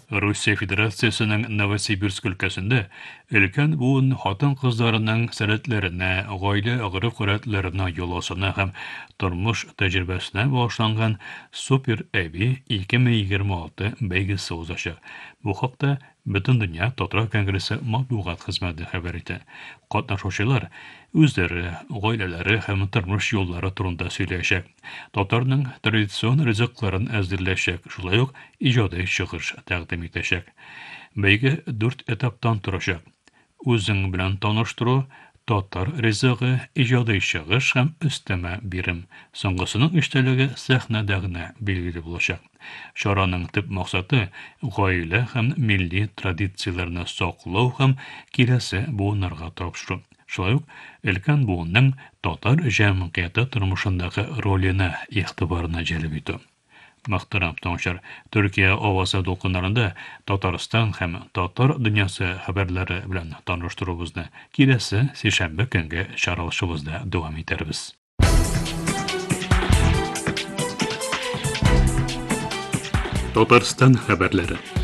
Русия Федерациясының Новосибирск өлкәсендә өлкән буын хатын-кызларының сәләтләренә, гаилә агырып-кырәтләренә юласына һәм тормыш тәҗрибәсенә багышланган Супер Әби 2026 бәйгесе узачак. Бу хакта Бөтендөнья Татар конгрессы матбугат хезмәте хәбәр итә. Катнашучылар үзләре, гаиләләре һәм тормыш юллары турында сөйләячәк. Татарның традицион ризыкларын әзерләячәк, шулай ук иҗади чыгыш тәкъдим итәчәк. Бәйге 4 этаптан торачак. Үзең белән таныштыру, татар ризыгы, иҗади чыгыш һәм өстәмә бирем. Соңгысының эчтәлеге сәхнәдә генә билгеле булачак. Чараның төп максаты гаилә һәм милли традицияләрне саклау һәм киләсе буыннарга тапшыру. Шулай ук өлкән буынның татар җәмгыяте тормышындагы роленә игътибарны җәлеп итү. Мөхтәрәм тыңлаучылар, Төркия авасы дулкыннарында Татарстан һәм татар дөньясы хәбәрләре белән таныштырубызны киләсе сишәмбе көнгә чаралышыбызда дәвам итәрбез. Татарстан хәбәрләре.